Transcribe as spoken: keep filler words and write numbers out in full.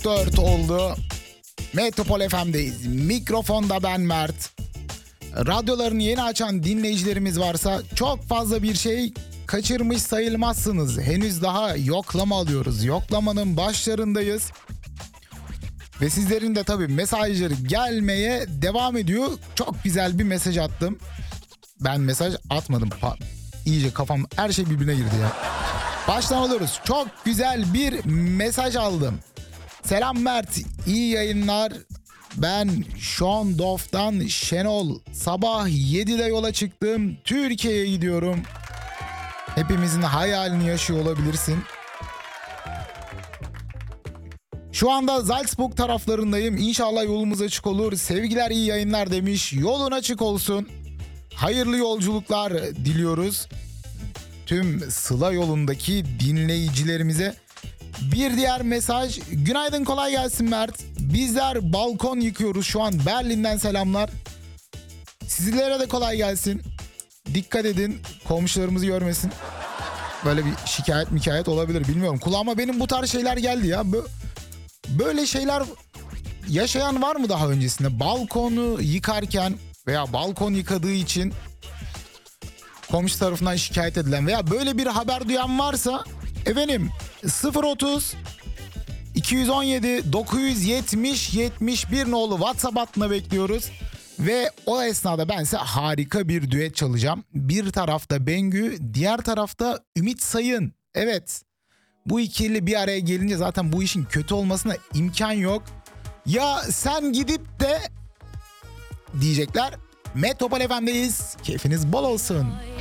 dört oldu. Metropol F M'deyiz. Mikrofonda ben Mert. Radyolarını yeni açan dinleyicilerimiz varsa çok fazla bir şey kaçırmış sayılmazsınız. Henüz daha yoklama alıyoruz. Yoklamanın başlarındayız. Ve sizlerin de tabii mesajları gelmeye devam ediyor. Çok güzel bir mesaj attım. Ben mesaj atmadım. Pa- İyice kafam, her şey birbirine girdi ya. Baştan alıyoruz. Çok güzel bir mesaj aldım. Selam Mert, iyi yayınlar. Ben Şondorf'tan Şenol. Sabah yedide yola çıktım. Türkiye'ye gidiyorum. Hepimizin hayalini yaşıyor olabilirsin. Şu anda Salzburg taraflarındayım. İnşallah yolumuz açık olur. Sevgiler, iyi yayınlar demiş. Yolun açık olsun. Hayırlı yolculuklar diliyoruz. Tüm Sıla yolundaki dinleyicilerimize. Bir diğer mesaj. Günaydın, kolay gelsin Mert. Bizler balkon yıkıyoruz şu an. Berlin'den selamlar. Sizlere de kolay gelsin. Dikkat edin, komşularımızı görmesin. Böyle bir şikayet mikayet olabilir, bilmiyorum. Kulağıma benim bu tarz şeyler geldi ya. Böyle şeyler yaşayan var mı daha öncesinde? Balkonu yıkarken veya balkon yıkadığı için komşu tarafından şikayet edilen veya böyle bir haber duyan varsa efendim sıfır otuz iki yüz on yedi dokuz yüz yetmiş yetmiş bir nolu WhatsApp hattına bekliyoruz. Ve o esnada ben size harika bir düet çalacağım. Bir tarafta Bengü, diğer tarafta Ümit Sayın. Evet, bu ikili bir araya gelince zaten bu işin kötü olmasına imkan yok. Ya sen gidip de diyecekler. Metropol F M'deyiz. Keyfiniz bol olsun.